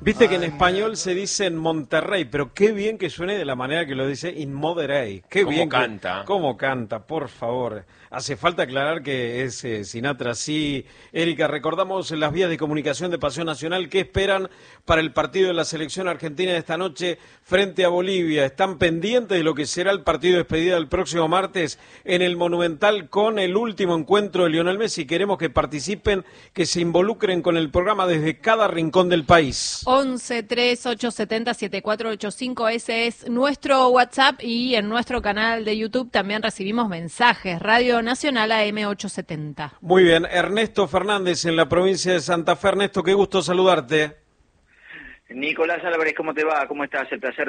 Viste que en español se dice en Monterrey, pero qué bien que suene de la manera que lo dice in Monterrey. Qué bien canta. Cómo canta, por favor. Hace falta aclarar que es Sinatra. Sí, Erika, recordamos las vías de comunicación de Pasión Nacional. ¿Qué esperan para el partido de la selección argentina de esta noche frente a Bolivia? ¿Están pendientes de lo que será el partido de despedida el próximo martes en el Monumental con el último encuentro de Lionel Messi? Queremos que participen, que se involucren con el programa desde cada rincón del país. 11-3870-7485, ese es nuestro WhatsApp, y en nuestro canal de YouTube también recibimos mensajes. Radio Nacional AM870. Muy bien, Ernesto Fernández en la provincia de Santa Fe. Ernesto, qué gusto saludarte. Nicolás Álvarez, ¿cómo te va? ¿Cómo estás? El placer